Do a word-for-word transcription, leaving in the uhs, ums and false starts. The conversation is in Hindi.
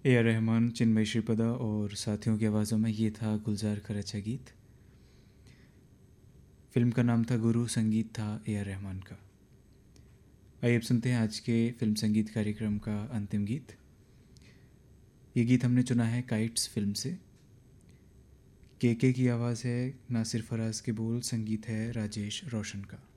ए आर रहमान, चिन्मय श्रीपदा और साथियों की आवाज़ों में ये था गुलजार का रचा गीत। फिल्म का नाम था गुरु, संगीत था ए आर रहमान का। आइए अब सुनते हैं आज के फिल्म संगीत कार्यक्रम का अंतिम गीत। ये गीत हमने चुना है काइट्स फिल्म से। के के की आवाज़ है, नासिर फराज के बोल, संगीत है राजेश रोशन का।